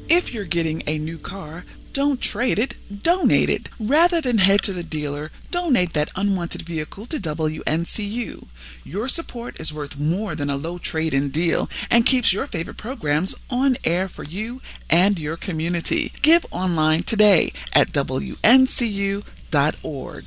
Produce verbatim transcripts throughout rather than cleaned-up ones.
If you're getting a new car, don't trade it, donate it. Rather than head to the dealer, donate that unwanted vehicle to W N C U. Your support is worth more than a low trade-in deal and keeps your favorite programs on air for you and your community. Give online today at W N C U dot org.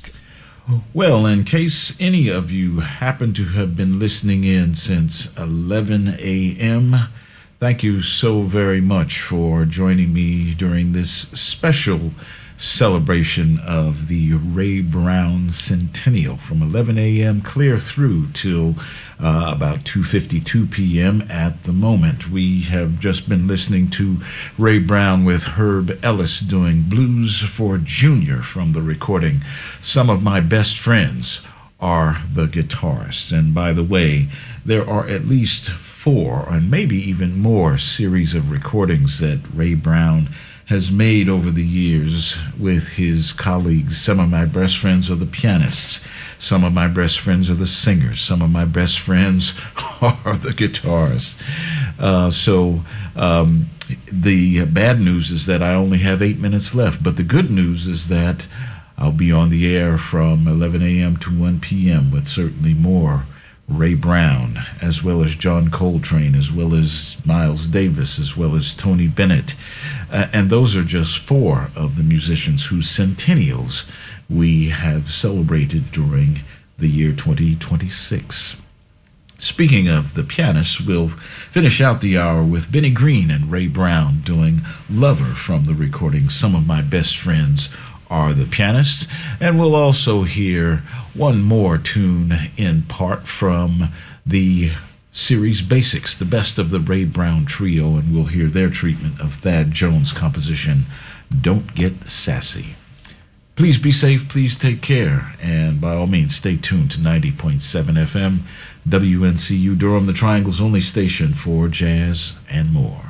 Well, in case any of you happen to have been listening in since eleven a.m., thank you so very much for joining me during this special celebration of the Ray Brown Centennial from eleven a.m. clear through till uh, about two fifty-two p.m. at the moment. We have just been listening to Ray Brown with Herb Ellis doing Blues for Junior from the recording Some of My Best Friends Are the Guitarists. And by the way, there are at least four and maybe even more series of recordings that Ray Brown has made over the years with his colleagues. Some of my best friends are the pianists. Some of my best friends are the singers. Some of my best friends are the guitarists. Uh, so um, the bad news is that I only have eight minutes left. But the good news is that I'll be on the air from eleven a.m. to one p.m. with certainly more Ray Brown, as well as John Coltrane, as well as Miles Davis, as well as Tony Bennett. Uh, and those are just four of the musicians whose centennials we have celebrated during the year twenty twenty-six. Speaking of the pianists, we'll finish out the hour with Benny Green and Ray Brown doing Lover from the recording Some of My Best Friends Are the Pianists. And we'll also hear one more tune in part from the series Basics, the best of the Ray Brown Trio, and we'll hear their treatment of Thad Jones' composition, Don't Get Sassy. Please be safe, please take care, and by all means stay tuned to ninety point seven F M, W N C U Durham, the Triangle's only station for jazz and more.